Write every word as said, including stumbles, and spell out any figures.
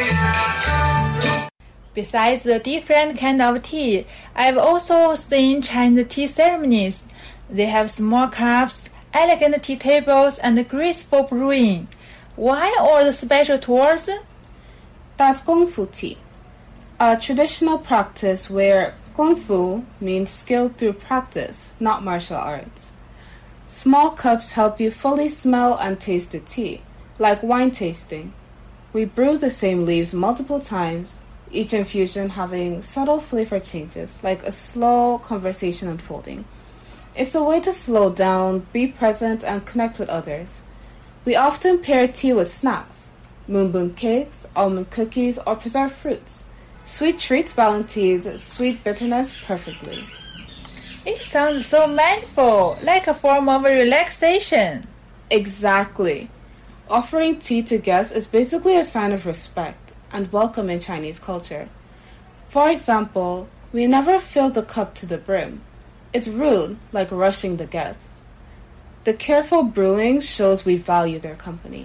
Besides the different kind of tea, I've also seen Chinese tea ceremonies. They have small cups, elegant tea tables, and graceful brewing. Why all the special tours? That's Gong Fu tea, a traditional practice where Gong Fu means skill through practice, not martial arts. Small cups help you fully smell and taste the tea, like wine tasting. We brew the same leaves multiple times, each infusion having subtle flavor changes, like a slow conversation unfolding. It's a way to slow down, be present, and connect with others. We often pair tea with snacks, moonbeam cakes, almond cookies, or preserved fruits. Sweet treats balance tea's sweet bitterness perfectly. It sounds so mindful, like a form of relaxation. Exactly. Offering tea to guests is basically a sign of respect and welcome in Chinese culture. For example, we never fill the cup to the brim. It's rude, like rushing the guests. The careful brewing shows we value their company.